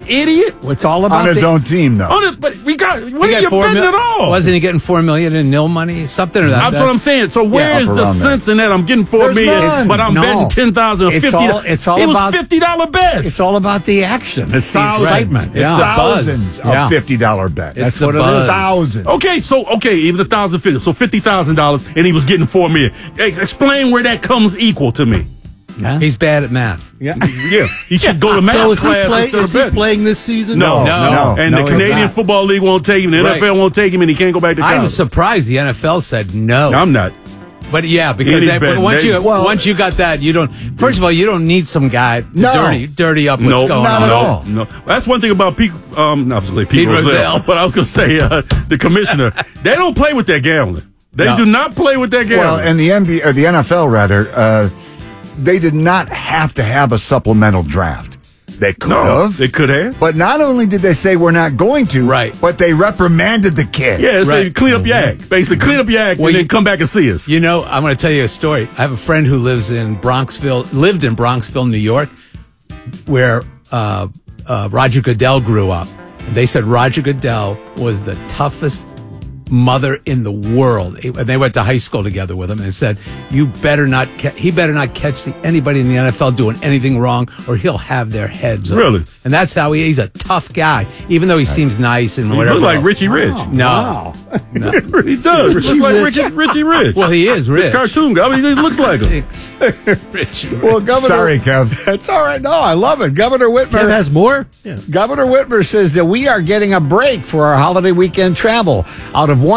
idiot? It's all about on his own team, though. But we got. What are you betting at all? Wasn't he getting $4 million in nil money? Something or that. That's what I'm saying. So where is the sense in that? I'm getting $4 million, but I'm betting $10,000 or $50. It's all it was about $50 bets. It's all about the action. It's the excitement. It's the buzz. Thousands of $50 bets. That's what it is. Thousands. Okay, even $1,050. So $50,000, and he was getting $4 million. Explain where that comes equal to me. Yeah. He's bad at math. Yeah. He should go to math class. Is he playing this season? No. And the Canadian Football League won't take him. The NFL won't take him, and he can't go back to college. I was surprised the NFL said no. I'm not. But yeah, because once you got that, you don't. First of all, you don't need some guy to dirty up what's going on. No. That's one thing about Pete. Pete Rozelle. But I was going to say the commissioner. They don't play with that gambling. They do not play with that gambling. Well, and the NBA or the NFL rather. They did not have to have a supplemental draft. They could have. They could have. But not only did they say we're not going to, but they reprimanded the kid. Yeah, so clean up your act. Basically, clean up your act and then come back and see us. You know, I'm going to tell you a story. I have a friend who lived in Bronxville, New York, where Roger Goodell grew up. And they said Roger Goodell was the toughest mother in the world. And they went to high school together with him and said, he better not catch anybody in the NFL doing anything wrong or he'll have their heads really off. And that's how he's a tough guy, even though he seems nice and whatever. He looks like Richie Rich. No. He does. He looks like Richie Rich. Well, he is rich. The cartoon guy. I mean, he looks like him. Richie Rich. Well, sorry, Kev. That's all right. No, I love it. Governor Whitmer Kev has more. Yeah. Governor Whitmer says that we are getting a break for our holiday weekend travel. Out of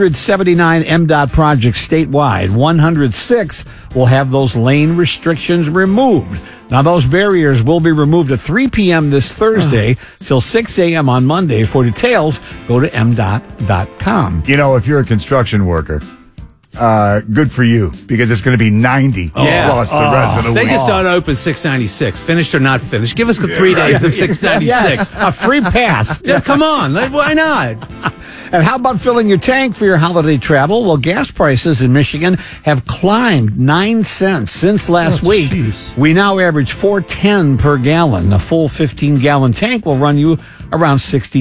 179 MDOT projects statewide, 106 will have those lane restrictions removed. Now, those barriers will be removed at 3 p.m. this Thursday till 6 a.m. on Monday. For details, go to mdot.com. You know, if you're a construction worker, good for you, because it's going to be 90 plus the rest of the week. They just ought to open 696, finished or not finished. Give us the 3 days of 696. Yes, a free pass. Yeah, come on. Why not? And how about filling your tank for your holiday travel? Well, gas prices in Michigan have climbed 9 cents since last week. Geez. We now average $4.10 per gallon. A full 15-gallon tank will run you around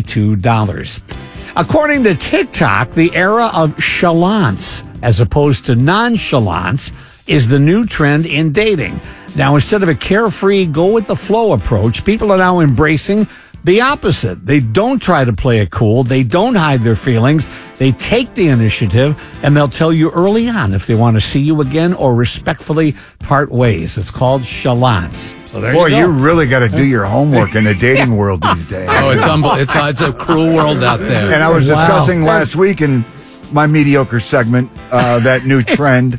$62. According to TikTok, the era of chalance, as opposed to nonchalance, is the new trend in dating. Now, instead of a carefree, go-with-the-flow approach, people are now embracing the opposite. They don't try to play it cool. They don't hide their feelings. They take the initiative, and they'll tell you early on if they want to see you again or respectfully part ways. It's called chalance. So there you go. You really got to do your homework in the dating world these days. Oh, it's a cruel world out there. And I was discussing last week in my mediocre segment that new trend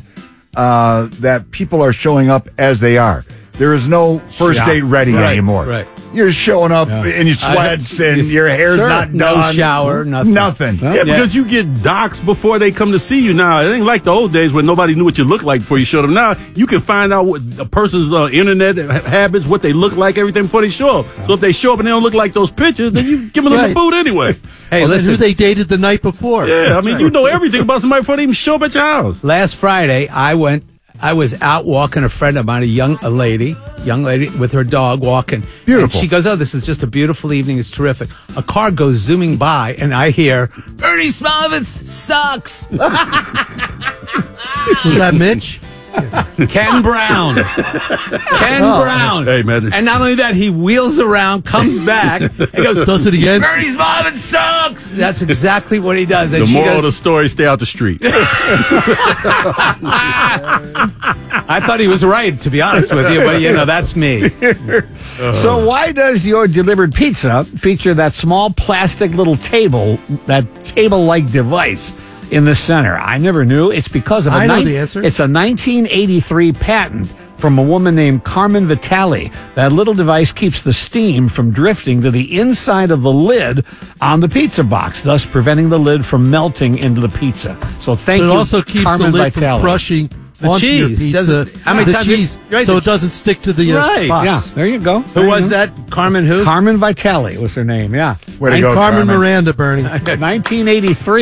that people are showing up as they are. There is no first date ready anymore. Right. You're showing up in your sweats and your hair's not done. No shower, nothing. Yeah, because you get doxxed before they come to see you now. It ain't like the old days when nobody knew what you looked like before you showed up. Now you can find out what a person's internet habits, what they look like, everything before they show up. So if they show up and they don't look like those pictures, then you give them a boot anyway. Hey, listen. Who they dated the night before. Yeah, I mean, you know everything about somebody before they even show up at your house. Last Friday, I was out walking a friend of mine, a young lady with her dog walking. Beautiful. And she goes, "Oh, this is just a beautiful evening. It's terrific." A car goes zooming by, and I hear, "Bernie Smolovitz sucks." Was that Mitch? Ken Brown. Brown. Hey, man. And not only that, he wheels around, comes back, and goes, Does it again? "Bernie Smolovitz sucks." That's exactly what he does. And the moral of the story, stay out the street. I thought he was right, to be honest with you, but, that's me. So why does your delivered pizza feature that small plastic little table, that table-like device in the center? I never knew. It's because of I know the answer. It's a 1983 patent from a woman named Carmen Vitale. That little device keeps the steam from drifting to the inside of the lid on the pizza box, thus preventing the lid from melting into the pizza. So thank you, It also keeps Carmen the lid Vitale. from crushing The onto your cheese pizza. doesn't- how many the times cheese, right, so the it doesn't stick to the Right. box. Yeah, there you go. Who was that? Carmen who? Carmen Vitale was her name, yeah. Way to go, Carmen Carmen. Miranda, Bernie. 1983.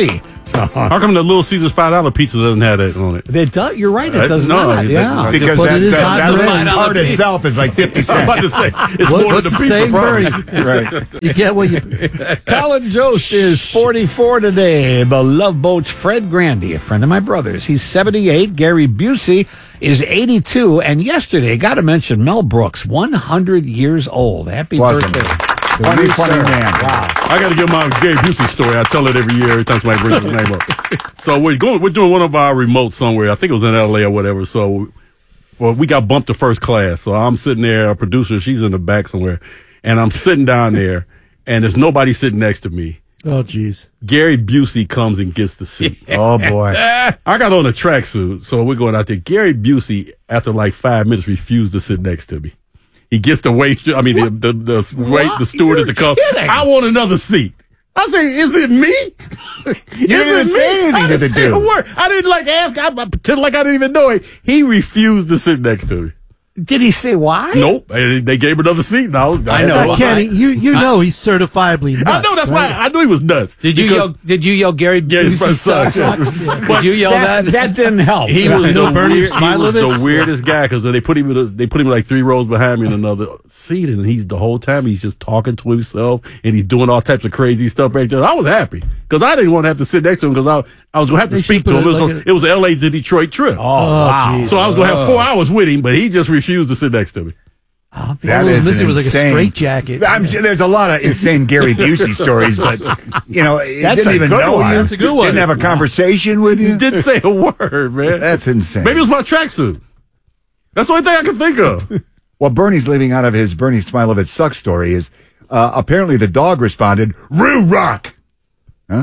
How come the Little Caesars $5 pizza doesn't have that on it? It does, you're right. It does not. Yeah. Because But that, it is that, hot that bread. red part itself is like 50 I'm cents. about to say it's more than What's the the pizza saying, probably. Bernie? Right. You get what you. Colin Jost is 44 today. The Love Boat's Fred Grandy, a friend of my brother's. He's 78. Gary Busey is 82. And yesterday, got to mention Mel Brooks, 100 years old. Happy Bless him. birthday. Funny, funny man. Wow. I got to give my Gary Busey story. I tell it every year, every time somebody brings his name up. So we're doing one of our remotes somewhere. I think it was in LA or whatever. So, well, we got bumped to first class. So I'm sitting there, our producer, she's in the back somewhere, and I'm sitting down there, and there's nobody sitting next to me. Oh, jeez. Gary Busey comes and gets the seat. Oh, boy. I got on a tracksuit, so we're going out there. Gary Busey, after like 5 minutes, refused to sit next to me. He gets the the stewardess to come. kidding. I want another seat. I say, is it me? You didn't even say anything to the dude. I didn't ask. I pretend like I didn't even know it. He refused to sit next to me. Did he say why? Nope. And they gave him another seat. And I know. Kenny, you know he's certifiably nuts. I know. That's why I knew he was nuts. Did you yell Gary Gary Busey sucks? But Did you yell that? That didn't help. He was the Smilovitz? weirdest guy because they put him like 3 rows behind me in another seat, and the whole time he's just talking to himself and he's doing all types of crazy stuff back there. I was happy because I didn't want to have to sit next to him because I was going to have to They speak should to him. put It was an LA to Detroit trip. Oh, wow. geez. So I was going to have 4 hours with him, but he just refused to sit next to me. That is Lizzie was like a insane. straitjacket. I'm sure there's a lot of insane Gary Busey stories, but, he That's didn't a even good know one. you. That's a good one. Didn't have a conversation with He you. didn't say a word, man. That's insane. Maybe it was my tracksuit. That's the only thing I can think of. What Bernie's leaving out of his Bernie Smilovitz sucks story is apparently the dog responded, "Roo rock." Huh?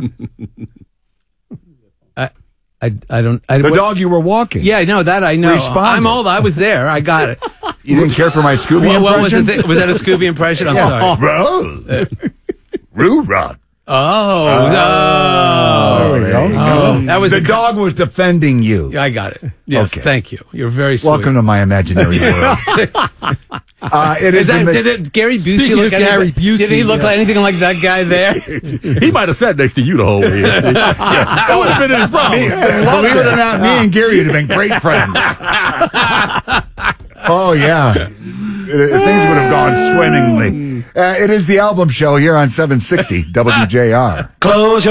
I don't. The dog you were walking. Yeah, no, that I know. Responded. I'm old. I was there. I got it. You didn't care for my Scooby What was impression? it? Was that a Scooby impression? I'm sorry. Bro. Roo rock. Oh, There we go. that was The dog was defending you. I got it. Yes, Okay. thank you. You're very sweet. Welcome to my imaginary world. It Is is that, the- did Gary Busey Speaking look of at Gary Busey, Did he look like anything like that guy there? He might have sat next to you the whole way. Yeah, that would have been any problem. Believe it or not, me and Gary would have been great friends. Oh, yeah. Things would have gone swimmingly. It is the album show here on 760 WJR. Close